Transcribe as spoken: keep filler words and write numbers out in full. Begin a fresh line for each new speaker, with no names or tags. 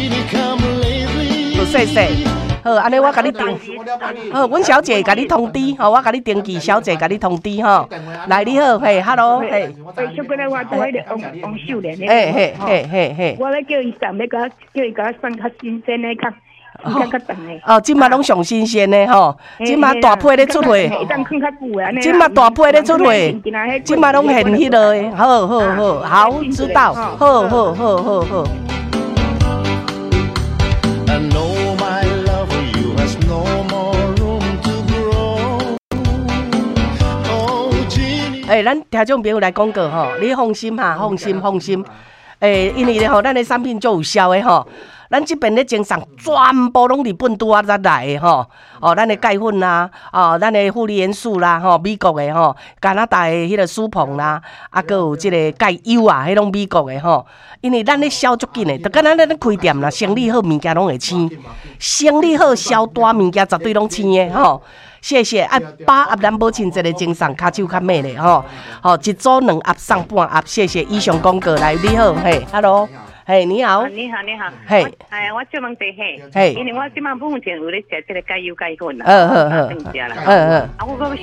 好谢谢。好，安尼我甲你订，好，阮小姐甲你通知，吼，我甲你登记，小姐甲你通知，吼。来，你好，嘿 ，hello， 嘿。
诶，小过来我做迄个王王秀莲的。
嘿嘿嘿嘿嘿。
我咧叫伊送，要甲叫伊甲我送较新鲜的，较较较长的。
哦，即马拢上新鲜的吼，即马大批咧出货，即马大批咧出货，即马拢现迄落的，好好好，好知道，好好好好好。诶、欸，咱听众朋友来广告吼，你放心哈，放心放心。诶、欸，因为咧吼，咱的产品就有销的吼，咱这边咧经商全部拢日本拄啊才来的吼。哦，咱的钙粉啦，哦，咱的负离元素啦，吼，美国的吼，加拿大的迄个舒鹏啦，啊，搁有即个钙油啊，迄拢美国的吼。因为咱咧销足紧的，就敢若咱咧开店啦，生意好，物件拢会生，生意好，销大物件绝对拢生的吼。谢谢，啊，把鸭咱保清这个精神骹手较美咧吼，吼一组两鸭送半鸭，谢谢以上广告来，你好，嘿 ，hello， 嘿，你好，
你好，你好，
嘿，
哎，我这问题嘿，
嘿，
因为我即马目前有咧食这个钙油钙粉啦，
嗯嗯嗯，
嗯嗯，
嗯嗯，
啊，我我。